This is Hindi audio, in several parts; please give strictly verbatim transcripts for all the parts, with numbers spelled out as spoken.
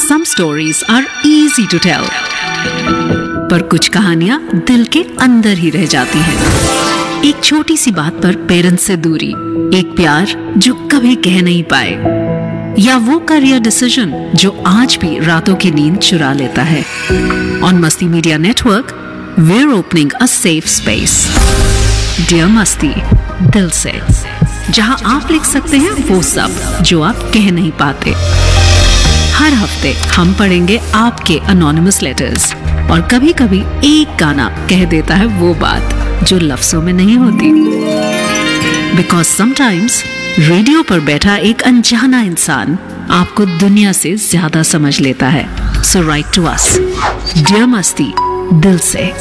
Some stories are easy to tell, पर कुछ कहानियां दिल के अंदर ही रह जाती हैं। एक छोटी सी बात पर पेरेंट्स से दूरी, एक प्यार जो कभी कह नहीं पाए, या वो करियर डिसीजन जो आज भी रातों की नींद चुरा लेता है। ऑन मस्ती media network, we're opening a safe space. Dear मस्ती, दिल से, जहां आप लिख सकते हैं वो सब जो आप कह नहीं पाते। हर हफ्ते हम पढ़ेंगे आपके अनोनिमस लेटर्स, और कभी कभी एक गाना कह देता है वो बात जो लफ्जों में नहीं होती। बिकॉज समटाइम्स रेडियो पर बैठा एक अनजाना इंसान आपको दुनिया से ज्यादा समझ लेता है। सो राइट टू अस, डियर मस्ती, दिल से।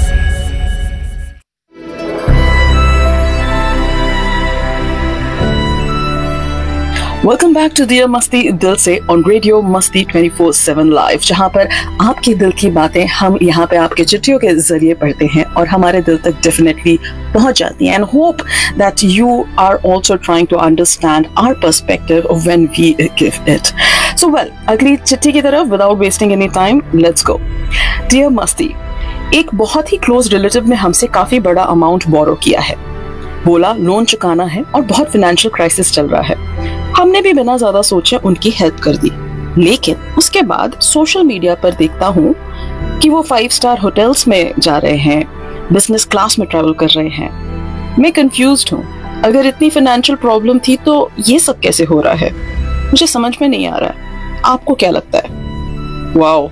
वेलकम बैक टू डियर मस्ती दिल से ऑन रेडियो मस्ती ट्वेंटी फोर सेवन लाइव, जहां पर आपके दिल की बातें हम यहाँ पे आपके चिट्ठियों के जरिए पढ़ते हैं और हमारे दिल तक डेफिनेटली पहुंच जाती हैं। And hope that you are also trying to understand our perspective when we give it. So well, अगली चिट्ठी की तरफ without wasting any time, let's go. Dear मस्ती, एक बहुत ही क्लोज रिलेटिव ने हमसे काफी बड़ा अमाउंट बोरो किया है। बोला लोन चुकाना है और बहुत फाइनेंशियल क्राइसिस चल रहा है। हमने भी बिना ज्यादा सोचे उनकी हेल्प कर दी, लेकिन उसके बाद सोशल मीडिया पर देखता हूँ कि वो फाइव स्टार होटल्स में जा रहे हैं, बिजनेस क्लास में ट्रैवल कर रहे हैं। मैं कंफ्यूज्ड हूँ, अगर इतनी फाइनेंशियल प्रॉब्लम थी तो ये सब कैसे हो रहा है? मुझे समझ में नहीं आ रहा है। आपको क्या लगता है? Wow,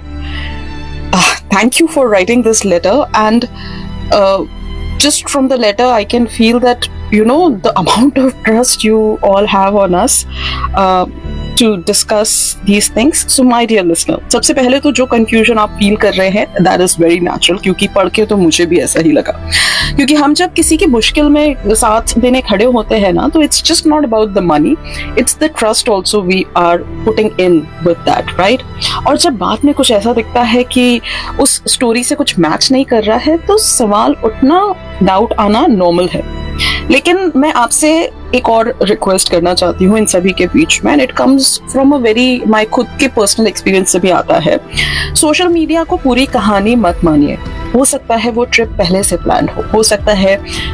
thank you for writing this letter and just from the letter I can feel that you know the amount of trust you all have on us uh, to discuss these things. So my dear listener, सबसे पहले तो जो confusion आप feel कर रहे हैं that is very natural, क्योंकि पढ़ के तो मुझे भी ऐसा ही लगा। क्योंकि हम जब किसी की मुश्किल में साथ देने खड़े होते हैं ना, तो it's just not about the money, it's the trust also we are putting in with that, right? और जब बात में कुछ ऐसा दिखता है कि उस स्टोरी से कुछ मैच नहीं कर रहा है, तो सवाल उठना, डाउट आना नॉर्मल है। लेकिन मैं आपसे एक और रिक्वेस्ट करना चाहती हूँ इन सभी के बीच में, and it comes from a very, my खुद के पर्सनल एक्सपीरियंस से भी आता है। सोशल मीडिया को पूरी कहानी मत मानिए। हो सकता है वो ट्रिप पहले से प्लान हो हो सकता है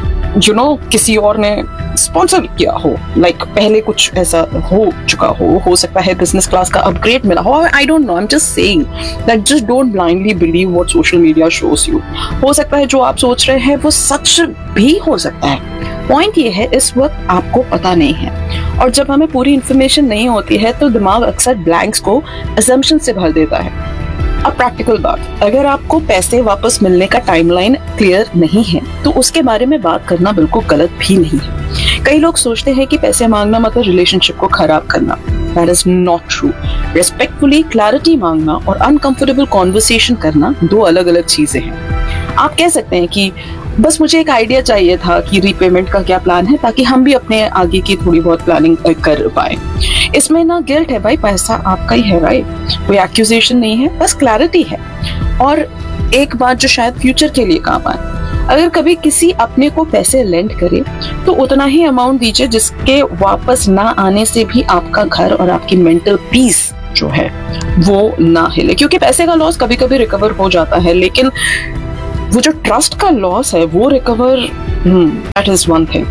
यू नो किसी और ने स्पॉन्सर किया हो, लाइक like, पहले कुछ ऐसा हो चुका हो हो सकता है बिजनेस क्लास का अपग्रेड मिला हो। I don't know, I am just saying that just don't blindly believe what social media shows you. हो सकता है जो आप सोच रहे हैं वो सच भी हो सकता है। पॉइंट ये है, इस वक्त आपको पता नहीं है, और जब हमें पूरी इंफॉर्मेशन नहीं होती है तो दिमाग अक्सर ब्लैंक्स को असम्पशन से भर देता है। अब प्रैक्टिकल बात, अगर आपको पैसे वापस मिलने का टाइमलाइन क्लियर नहीं है तो उसके बारे में बात करना बिल्कुल गलत भी नहीं है। कई लोग सोचते हैं कि पैसे मांगना मतलब रिलेशनशिप को खराब करना। That is not true. Respectfully clarity मांगना और अनकंफर्टेबल कॉन्वर्सेशन करना दो अलग अलग चीजें हैं। आप कह सकते हैं कि बस मुझे एक आइडिया चाहिए था कि रीपेमेंट का क्या प्लान है, ताकि हम भी अपने आगे की थोड़ी बहुत प्लानिंग कर पाए। इसमें ना गिल्ट है भाई, पैसा आपका ही है, राइट? कोई एक्यूजेशन नहीं है, बस क्लैरिटी है। और एक बात जो शायद फ्यूचर के लिए काम आए, अगर कभी किसी अपने को पैसे लेंड करे तो उतना ही अमाउंट दीजिए जिसके वापस ना आने से भी आपका घर और आपकी मेंटल पीस जो है वो ना हिले। क्योंकि पैसे का लॉस कभी कभी रिकवर हो जाता है, लेकिन वो जो ट्रस्ट का लॉस है वो recover, that is one thing.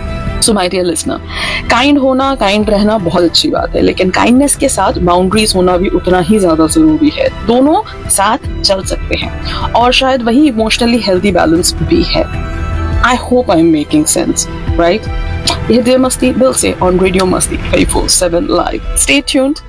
So my dear listener, kind होना, काइंड रहना बहुत अच्छी बात है, लेकिन काइंडनेस के साथ बाउंड्रीज होना भी उतना ही ज्यादा जरूरी है। दोनों साथ चल सकते हैं और शायद वही इमोशनली हेल्दी बैलेंस भी है। I hope I am making sense, right? ये डियर मस्ती दिल से ऑन रेडियो मस्ती twenty four seven live. Stay tuned.